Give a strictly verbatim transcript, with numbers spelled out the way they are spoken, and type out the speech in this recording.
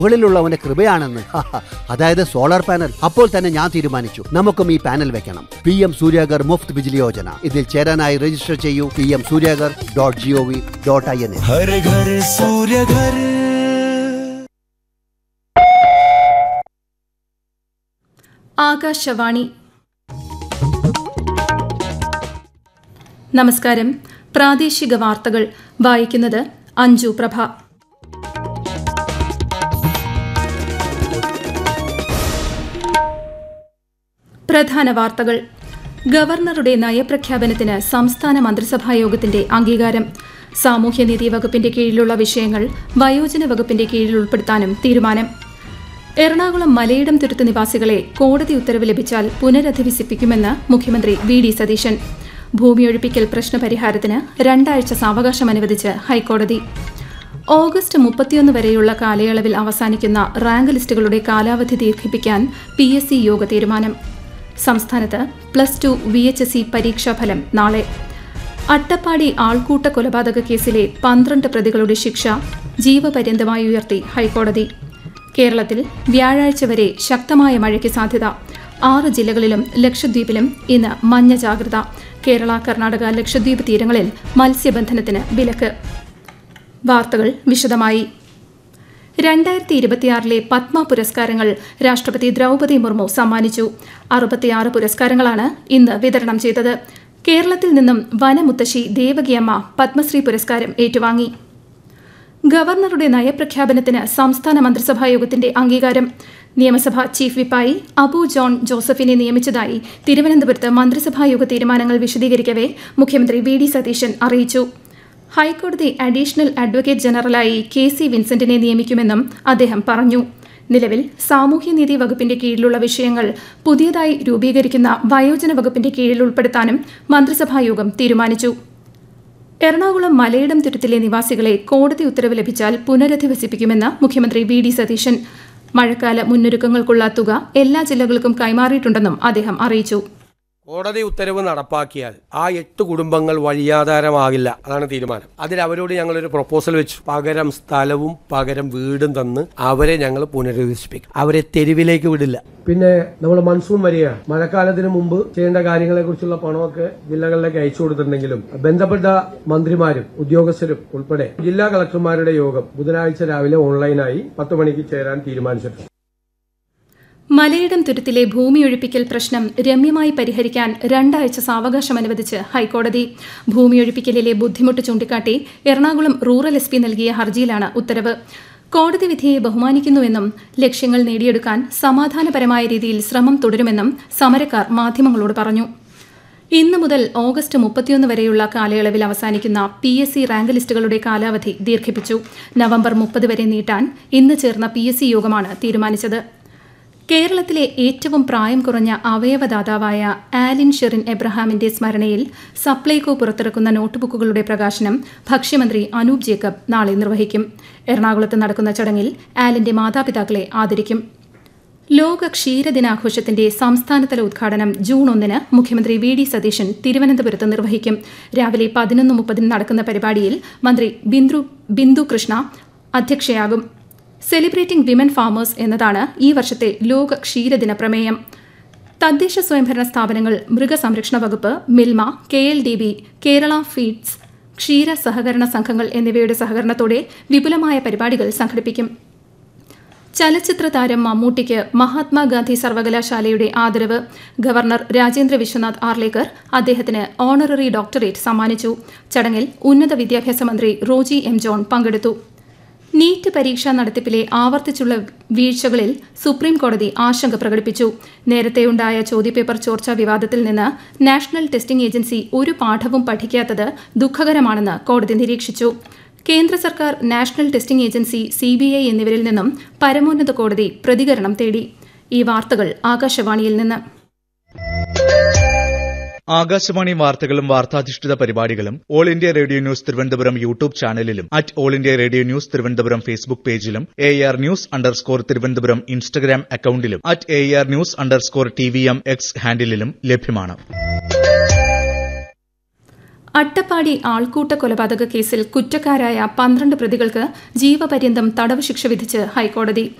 മുകളിലുള്ളവന്റെ കൃപയാണെന്ന്. അതായത് solar panel. അപ്പോൾ തന്നെ ഞാൻ തീരുമാനിച്ചു, നമുക്കും ഈ പാനൽ വെക്കണം. P M Suryaghar Muft Bijli Yojana. ഇതിൽ ചേരാനായി രജിസ്റ്റർ ചെയ്യൂ P M Suryaghar dot G O V dot I N. Akashvani. നമസ്കാരം. പ്രാദേശിക വാർത്തകൾ വായിക്കുന്നത് അഞ്ജു പ്രഭ. പ്രധാന വാർത്തകൾ. ഗവർണറുടെ നയപ്രഖ്യാപനത്തിന് സംസ്ഥാന മന്ത്രിസഭാ യോഗത്തിന്റെ അംഗീകാരം. സാമൂഹ്യനീതി വകുപ്പിന്റെ കീഴിലുള്ള വിഷയങ്ങൾ വയോജന വകുപ്പിന്റെ കീഴിൽ ഉൾപ്പെടുത്താനും തീരുമാനം. എറണാകുളം മലയിടം തുരുത്ത് നിവാസികളെ കോടതി ഉത്തരവ് ലഭിച്ചാൽ പുനരധിവസിപ്പിക്കുമെന്ന് മുഖ്യമന്ത്രി വി ഡി സതീശൻ. ഭൂമിയൊഴിപ്പിക്കൽ പ്രശ്നപരിഹാരത്തിന് രണ്ടാഴ്ച സാവകാശം അനുവദിച്ച് ഹൈക്കോടതി. ഓഗസ്റ്റ് മുപ്പത്തിയൊന്ന് വരെയുള്ള കാലയളവിൽ അവസാനിക്കുന്ന റാങ്ക് ലിസ്റ്റുകളുടെ കാലാവധി ദീർഘിപ്പിക്കാൻ പി എസ് സി യോഗ തീരുമാനം. സംസ്ഥാനത്ത് plus two V H S C പരീക്ഷാഫലം നാളെ. അട്ടപ്പാടി ആൾക്കൂട്ട കൊലപാതക കേസിലെ പന്ത്രണ്ട് പ്രതികളുടെ ശിക്ഷ ജീവപര്യന്തമായി ഉയർത്തി ഹൈക്കോടതി. കേരളത്തിൽ വ്യാഴാഴ്ച വരെ ശക്തമായ മഴയ്ക്ക് സാധ്യത. ആറ് ജില്ലകളിലും ലക്ഷദ്വീപിലും ഇന്ന് മഞ്ഞ ജാഗ്രത. കേരള, കർണാടക, ലക്ഷദ്വീപ് തീരങ്ങളിൽ മത്സ്യബന്ധനത്തിന് വിലക്ക്. വാർത്തകൾ വിശദമായി. രണ്ടായിരത്തി ഇരുപത്തിയാറിലെ പത്മ പുരസ്കാരങ്ങൾ രാഷ്ട്രപതി ദ്രൗപദി മുർമു സമ്മാനിച്ചു. അറുപത്തിയാറ് പുരസ്കാരങ്ങളാണ് ഇന്ന് വിതരണം ചെയ്തത്. കേരളത്തിൽ നിന്നും വനമുത്തശ്ശി ദേവകിയമ്മ പത്മശ്രീ പുരസ്കാരം ഏറ്റുവാങ്ങി. ഗവർണറുടെ നയപ്രഖ്യാപനത്തിന് സംസ്ഥാന മന്ത്രിസഭാ യോഗത്തിന്റെ അംഗീകാരം. നിയമസഭാ ചീഫ് വിപ്പായി അബു ജോൺ ജോസഫിനെ നിയമിച്ചതായി തിരുവനന്തപുരത്ത് മന്ത്രിസഭായോഗ തീരുമാനങ്ങൾ വിശദീകരിക്കവെ മുഖ്യമന്ത്രി വി ഡി സതീശൻ അറിയിച്ചു. ഹൈക്കോടതി അഡീഷണൽ അഡ്വക്കേറ്റ് ജനറലായി കെ സി വിൻസെന്റിനെ നിയമിക്കുമെന്നും അദ്ദേഹം പറഞ്ഞു. നിലവിൽ സാമൂഹ്യനീതി വകുപ്പിന്റെ കീഴിലുള്ള വിഷയങ്ങൾ പുതിയതായി രൂപീകരിക്കുന്ന വയോജന വകുപ്പിന്റെ കീഴിൽ ഉൾപ്പെടുത്താനും മന്ത്രിസഭായോഗം തീരുമാനിച്ചു. എറണാകുളം മലയിടം തുരുത്തിലെ നിവാസികളെ കോടതി ഉത്തരവ് ലഭിച്ചാൽ പുനരധിവസിപ്പിക്കുമെന്ന് മുഖ്യമന്ത്രി വി ഡി സതീശൻ. മഴക്കാല മുന്നൊരുക്കങ്ങൾക്കുള്ള തുക എല്ലാ ജില്ലകൾക്കും കൈമാറിയിട്ടുണ്ടെന്നും അദ്ദേഹം അറിയിച്ചു. കോടതി ഉത്തരവ് നടപ്പാക്കിയാൽ ആ എട്ട് കുടുംബങ്ങൾ വഴിയാധാരമാകില്ല. അതാണ് തീരുമാനം. അതിൽ അവരോട് ഞങ്ങളൊരു പ്രപ്പോസൽ വെച്ചു. പകരം സ്ഥലവും പകരം വീടും തന്ന് അവരെ ഞങ്ങൾ പുനരധിവസിപ്പിക്കും. അവരെ തെരുവിലേക്ക് വിടില്ല. പിന്നെ നമ്മൾ മൺസൂൺ വരികയാണ്. മഴക്കാലത്തിന് മുമ്പ് ചെയ്യേണ്ട കാര്യങ്ങളെ കുറിച്ചുള്ള പണമൊക്കെ ജില്ലകളിലേക്ക് അയച്ചു കൊടുത്തിട്ടുണ്ടെങ്കിലും ബന്ധപ്പെട്ട മന്ത്രിമാരും ഉദ്യോഗസ്ഥരും ഉൾപ്പെടെ ജില്ലാ കളക്ടർമാരുടെ യോഗം ബുധനാഴ്ച രാവിലെ ഓൺലൈനായി പത്ത് മണിക്ക് ചേരാൻ തീരുമാനിച്ചിട്ടുണ്ട്. മലയിടം തുരുത്തിലെ ഭൂമിയൊഴിപ്പിക്കൽ പ്രശ്നം രമ്യമായി പരിഹരിക്കാൻ രണ്ടാഴ്ച സാവകാശം അനുവദിച്ച് ഹൈക്കോടതി. ഭൂമിയൊഴിപ്പിക്കലിലെ ബുദ്ധിമുട്ട് ചൂണ്ടിക്കാട്ടി എറണാകുളം റൂറൽ എസ് പി നൽകിയ ഹർജിയിലാണ് ഉത്തരവ്. കോടതി വിധിയെ ബഹുമാനിക്കുന്നുവെന്നും ലക്ഷ്യങ്ങൾ നേടിയെടുക്കാൻ സമാധാനപരമായ രീതിയിൽ ശ്രമം തുടരുമെന്നും സമരക്കാർ മാധ്യമങ്ങളോട് പറഞ്ഞു. ഇന്നു മുതൽ ഓഗസ്റ്റ് മുപ്പത്തിയൊന്ന് വരെയുള്ള കാലയളവിൽ അവസാനിക്കുന്ന പി എസ് സി റാങ്ക് ലിസ്റ്റുകളുടെ കാലാവധി ദീർഘിപ്പിച്ചു. നവംബർ മുപ്പത് വരെ നീട്ടാൻ ഇന്ന് ചേർന്ന പി എസ് സി യോഗമാണ് തീരുമാനിച്ചത്. കേരളത്തിലെ ഏറ്റവും പ്രായം കുറഞ്ഞ അവയവദാതാവായ ആലിൻ ഷെറിൻ എബ്രഹാമിന്റെ സ്മരണയിൽ സപ്ലൈകോ പുറത്തിറക്കുന്ന നോട്ട്ബുക്കുകളുടെ പ്രകാശനം ഭക്ഷ്യമന്ത്രി അനൂപ് ജേക്കബ് നാളെ നിർവഹിക്കും. എറണാകുളത്ത് നടക്കുന്ന ചടങ്ങിൽ ആലിന്റെ മാതാപിതാക്കളെ ആദരിക്കും. ലോക ക്ഷീരദിനാഘോഷത്തിന്റെ സംസ്ഥാനതല ഉദ്ഘാടനം ജൂൺ ഒന്നിന് മുഖ്യമന്ത്രി വി ഡി സതീശൻ തിരുവനന്തപുരത്ത് നിർവഹിക്കും. രാവിലെ പതിനൊന്ന് മുപ്പതിന് നടക്കുന്ന പരിപാടിയിൽ മന്ത്രി Bindu Bindu Krishna അധ്യക്ഷയാകും. Celebrating women farmers എന്നതാണ് ഈ വർഷത്തെ ലോക ക്ഷീരദിന പ്രമേയം. തദ്ദേശ സ്വയംഭരണ സ്ഥാപനങ്ങൾ, മൃഗസംരക്ഷണ വകുപ്പ്, Milma, K L D B, Kerala feeds, ക്ഷീര സഹകരണ സംഘങ്ങൾ എന്നിവയുടെ സഹകരണത്തോടെ വിപുലമായ പരിപാടികൾ സംഘടിപ്പിക്കും. ചലച്ചിത്ര താരം മമ്മൂട്ടിക്ക് മഹാത്മാഗാന്ധി സർവകലാശാലയുടെ ആദരവ്. ഗവർണർ രാജേന്ദ്ര വിശ്വനാഥ് ആർലേക്കർ അദ്ദേഹത്തിന് ഓണററി ഡോക്ടറേറ്റ് സമ്മാനിച്ചു. ചടങ്ങിൽ ഉന്നത വിദ്യാഭ്യാസ മന്ത്രി റോജി എം ജോൺ പങ്കെടുത്തു. നീറ്റ് പരീക്ഷാ നടത്തിപ്പിലെ ആവർത്തിച്ചുള്ള വീഴ്ചകളിൽ സുപ്രീം കോടതി ആശങ്ക പ്രകടിപ്പിച്ചു. നേരത്തെയുണ്ടായ ചോദ്യപേപ്പർ ചോർച്ചാ വിവാദത്തിൽ നിന്ന് നാഷണൽ ടെസ്റ്റിംഗ് ഏജൻസി ഒരു പാഠവും പഠിക്കാത്തത് ദുഃഖകരമാണെന്ന് കോടതി നിരീക്ഷിച്ചു. കേന്ദ്ര സർക്കാർ, national testing agency, C B I എന്നിവരിൽ നിന്നും പരമോന്നത കോടതി പ്രതികരണം തേടി. ഈ വാർത്തകൾ ആകാശവാണിയിൽ നിന്ന്. ആകാശവാണി വാർത്തകളും വാർത്താധിഷ്ഠിത പരിപാടികളും all India radio news Thiruvananthapuram YouTube ചാനലിലും at all India radio news Thiruvananthapuram Facebook പേജിലും A R news underscore Thiruvananthapuram Instagram അക്കൌണ്ടിലും at A R news underscore T V M X ഹാൻഡിലും ലഭ്യമാണ്. അട്ടപ്പാടി ആൾക്കൂട്ട കൊലപാതക കേസിൽ കുറ്റക്കാരായ പന്ത്രണ്ട് പ്രതികൾക്ക് ജീവപര്യന്തം തടവ് ശിക്ഷ വിധിച്ച് ഹൈക്കോടതി.